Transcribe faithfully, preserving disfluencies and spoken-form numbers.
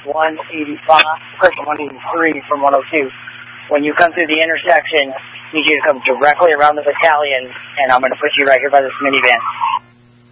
one eighty-five, correction, one eighty-three from one oh two. When you come through the intersection, I need you to come directly around the battalion, and I'm going to put you right here by this minivan.